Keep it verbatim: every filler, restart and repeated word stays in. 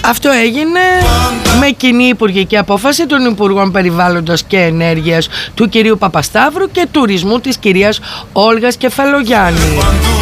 Αυτό έγινε με κοινή υπουργική απόφαση των Υπουργών Περιβάλλοντος και Ενέργειας του κυρίου Παπασταύρου και Τουρισμού της κυρίας Όλγας Κεφαλογιάννη.